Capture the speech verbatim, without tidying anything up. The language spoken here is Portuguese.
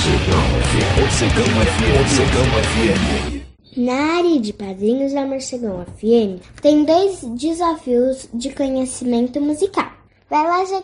Morcegão F M. Morcegão F M. Na área de padrinhos da Morcegão F M, tem dois desafios de conhecimento musical. Vai lá jogar